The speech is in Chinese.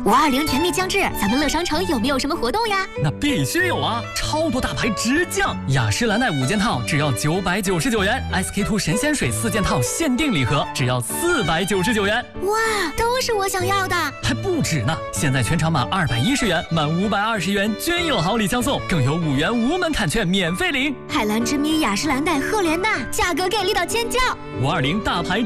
520甜蜜降至，咱们乐商城有没有什么活动呀？ 那必须有啊！超多大牌直降，雅诗兰黛5件套只要999元 ，SK-2 神仙水4件套限定礼盒只要499元。 哇，都是我想要的， 还不止呢！现在全场满210元，满520元均有好礼相送，更有5元无门槛券免费领。 海蓝之谜、雅诗兰黛、赫莲娜，价格给力到尖叫！ 520大牌